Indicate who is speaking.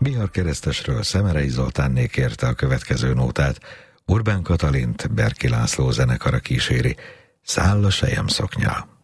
Speaker 1: Bihar Keresztesről Szemerei Zoltánné kérte a következő nótát, Urbán Katalint Berki László zenekara kíséri, Száll a selyemszoknya.